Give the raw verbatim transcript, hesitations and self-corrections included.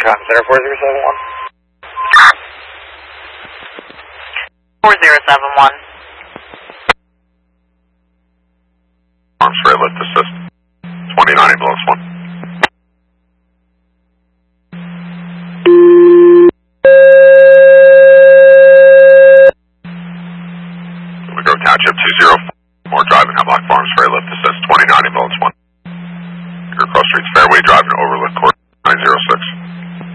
Com Center four zero seven one. four zero seven one. Arms for lift assist. twenty-nine ambulance one. We go Township two zero four.